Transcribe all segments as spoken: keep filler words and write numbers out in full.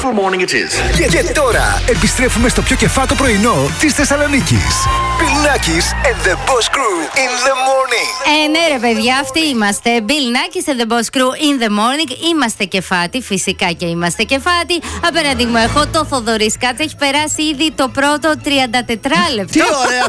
wonderful morning it is. Και, και τώρα επιστρέφουμε στο πιο κεφάτο πρωινό της Θεσσαλονίκης. Bill Nackis and the Boss Crew in the morning. Ε, ναι ρε παιδιά, αυτοί είμαστε. Bill Nackis and the Boss Crew in the morning. Είμαστε κεφάτι, φυσικά και είμαστε κεφάτι. Απέναντι μου έχω το Θοδωρή Κάτσα. Έχει περάσει ήδη το πρώτο τριάντα τέσσερα λεπτό. Τι ωραία!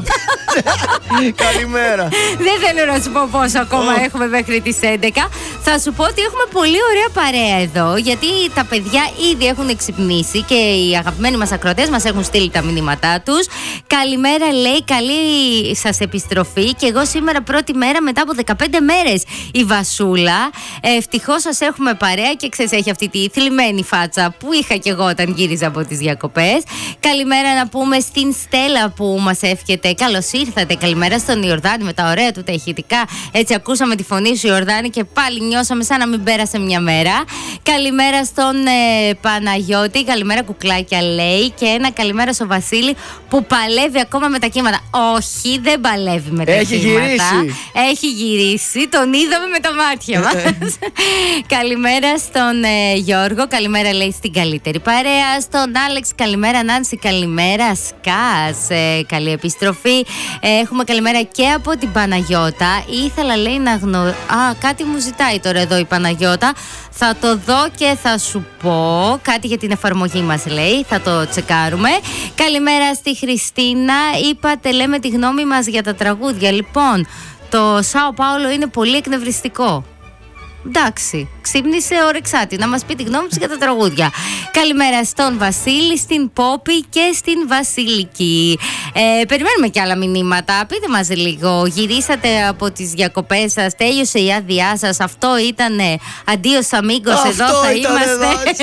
Καλημέρα. Δεν θέλω να σου πω πόσο ακόμα oh. έχουμε μέχρι τις έντεκα. Θα σου πω ότι έχουμε πολύ ωραία παρέα εδώ, γιατί τα παιδιά ήδη έχουν εξυπνήσει και οι αγαπημένοι μας ακροατές μας έχουν στείλει τα μηνύματά τους. Καλημέρα, λέει, καλή σας επιστροφή. Και εγώ σήμερα πρώτη μέρα μετά από δεκαπέντε μέρες η Βασούλα. Ευτυχώς σας έχουμε παρέα και ξέρεις, έχει αυτή τη θλιμμένη φάτσα που είχα και εγώ όταν γύριζα από τις διακοπές. Καλημέρα να πούμε στην Στέλλα που μας εύχεται καλώς ήρθατε. Καλημέρα στον Ιορδάνη με τα ωραία του τα ηχητικά. Έτσι ακούσαμε τη φωνή σου Ιορδάνη και πάλι νιώσαμε σαν να μην πέρασε μια μέρα. Καλημέρα στον ε, Παναγιώτη. Καλημέρα κουκλάκια, λέει. Και ένα καλημέρα στο Βασίλη που παλεύει ακόμα με τα κύματα. Όχι, δεν παλεύει με τα Έχει κύματα. Γυρίσει. Έχει γυρίσει. Τον είδαμε με τα μάτια μας. Καλημέρα στον ε, Γιώργο. Καλημέρα, λέει, στην καλύτερη παρέα. Στον Άλεξ, καλημέρα. Νάνση, καλημέρα. Σκάς, ε, καλή επιστροφή. Ε, έχουμε καλημέρα και από την Παναγιώτα. Ήθελα, λέει, να γνωρίζω. Α, κάτι μου ζητάει τώρα εδώ η Παναγιώτα. Θα το δω και θα σου πω κάτι για την εφαρμογή μας, λέει. Θα το τσεκάρουμε. Καλημέρα στη Χριστίνα. Είπατε, λέμε, τη γνώμη μας για τα τραγούδια. Λοιπόν, το Σάο Πάολο είναι πολύ εκνευριστικό. Εντάξει, ξύπνησε ωρεξάτη να μας πει τη γνώμη της για τα τραγούδια. Καλημέρα στον Βασίλη, στην Πόπη και στην Βασιλική. ε, Περιμένουμε και άλλα μηνύματα. Πείτε μας λίγο, γυρίσατε από τις διακοπές σας, τέλειωσε η άδειά σας? Αυτό ήτανε αντίος αμίγκος, εδώ θα είμαστε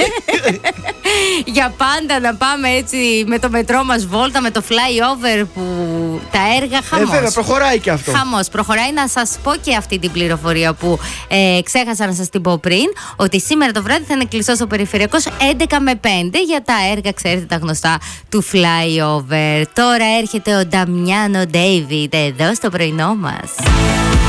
για πάντα να πάμε έτσι με το μετρό μας βόλτα, με το flyover που τα έργα χαμός. Ε, βέβαια, προχωράει και αυτό. Χαμός, προχωράει. Να σας πω και αυτή την πληροφορία που ε, ξέχασα να σας την πω πριν, ότι σήμερα το βράδυ θα είναι κλειστό στο Περιφερειακός έντεκα με πέντε για τα έργα, ξέρετε, τα γνωστά του flyover. Τώρα έρχεται ο Νταμιάνο Ντέιβιντ εδώ στο πρωινό μας.